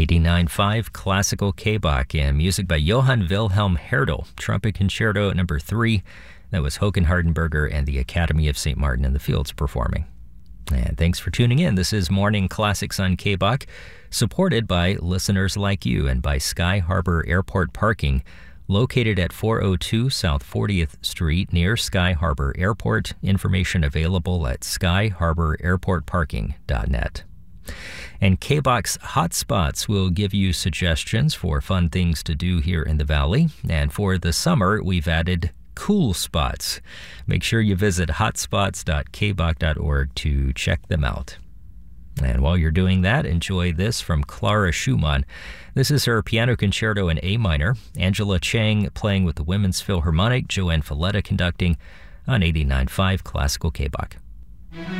89.5 Classical K-Bach and music by Johann Wilhelm Herdel, Trumpet Concerto No. 3. That was Håkan Hardenberger and the Academy of St. Martin in the Fields performing. And thanks for tuning in. This is Morning Classics on K-Bach, supported by listeners like you and by Sky Harbor Airport Parking, located at 402 South 40th Street near Sky Harbor Airport. Information available at skyharbor.airportparking.net. And K-Bach's Hotspots will give you suggestions for fun things to do here in the Valley. And for the summer, we've added cool spots. Make sure you visit hotspots.kbach.org to check them out. And while you're doing that, enjoy this from Clara Schumann. This is her piano concerto in A minor. Angela Chang playing with the Women's Philharmonic, Joanne Falletta conducting on 89.5 Classical K-Bach.